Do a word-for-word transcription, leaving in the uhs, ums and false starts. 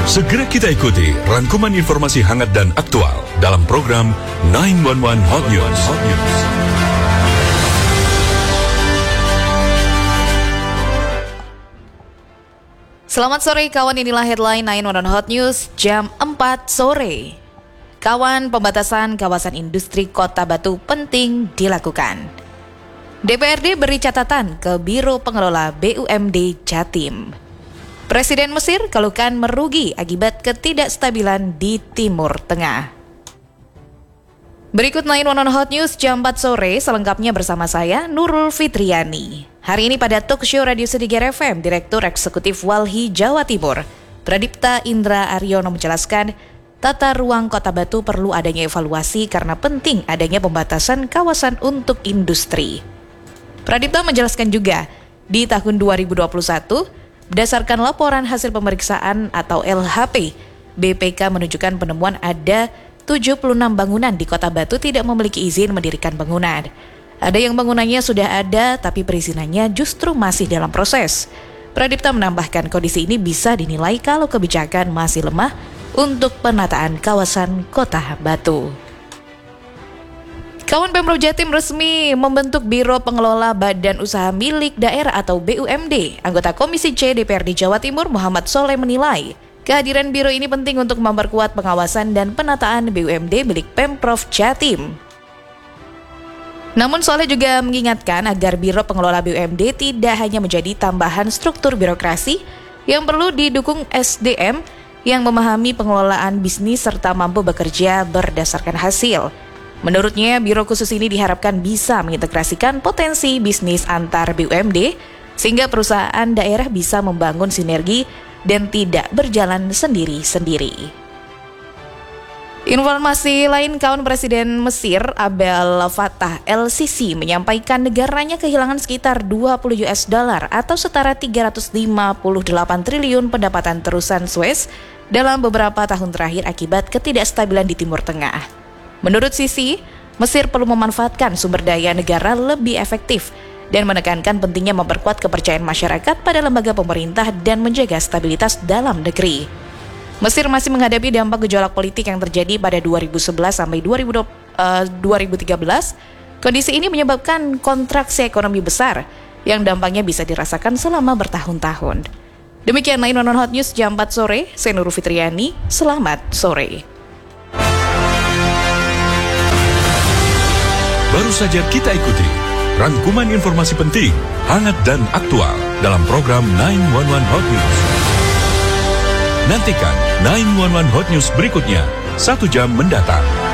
Segera kita ikuti rangkuman informasi hangat dan aktual dalam program sembilan satu satu Hot News. Hot News. Selamat sore kawan, inilah headline sembilan satu satu Hot News jam empat sore. Kawan, pembatasan kawasan industri Kota Batu penting dilakukan. D P R D beri catatan ke Biro Pengelola B U M D Jatim. Presiden Mesir keluhkan merugi akibat ketidakstabilan di Timur Tengah. Berikut sembilan satu satu Hot News jam empat sore, selengkapnya bersama saya, Nurul Fitriani. Hari ini pada talk show Radio Sedigger F M, Direktur Eksekutif Walhi Jawa Timur, Pradipta Indra Aryono menjelaskan, tata ruang Kota Batu perlu adanya evaluasi karena penting adanya pembatasan kawasan untuk industri. Pradipta menjelaskan juga, di tahun dua ribu dua puluh satu, berdasarkan laporan hasil pemeriksaan atau L H P, B P K menunjukkan penemuan ada tujuh puluh enam bangunan di Kota Batu tidak memiliki izin mendirikan bangunan. Ada yang bangunannya sudah ada tapi perizinannya justru masih dalam proses. Pradipta menambahkan kondisi ini bisa dinilai kalau kebijakan masih lemah untuk penataan kawasan Kota Batu. Kawan, Pemprov Jatim resmi membentuk Biro Pengelola Badan Usaha Milik Daerah atau B U M D. Anggota Komisi C D P R D Jawa Timur Muhammad Soleh menilai, kehadiran biro ini penting untuk memperkuat pengawasan dan penataan B U M D milik Pemprov Jatim. Namun Soleh juga mengingatkan agar Biro Pengelola B U M D tidak hanya menjadi tambahan struktur birokrasi yang perlu didukung S D M yang memahami pengelolaan bisnis serta mampu bekerja berdasarkan hasil. Menurutnya, biro khusus ini diharapkan bisa mengintegrasikan potensi bisnis antar B U M D sehingga perusahaan daerah bisa membangun sinergi dan tidak berjalan sendiri-sendiri. Informasi lain, kawan, Presiden Mesir Abdel Fattah El-Sisi menyampaikan negaranya kehilangan sekitar dua puluh US dollar atau setara tiga ratus lima puluh delapan triliun pendapatan terusan Suez dalam beberapa tahun terakhir akibat ketidakstabilan di Timur Tengah. Menurut Sisi, Mesir perlu memanfaatkan sumber daya negara lebih efektif dan menekankan pentingnya memperkuat kepercayaan masyarakat pada lembaga pemerintah dan menjaga stabilitas dalam negeri. Mesir masih menghadapi dampak gejolak politik yang terjadi pada dua ribu sebelas sampai dua ribu tiga belas. Kondisi ini menyebabkan kontraksi ekonomi besar yang dampaknya bisa dirasakan selama bertahun-tahun. Demikian sembilan satu satu Hot News jam empat sore, saya Nurul Fitriani, selamat sore. Baru saja kita ikuti rangkuman informasi penting, hangat dan aktual dalam program sembilan satu satu Hot News. Nantikan sembilan satu satu Hot News berikutnya satu jam mendatang.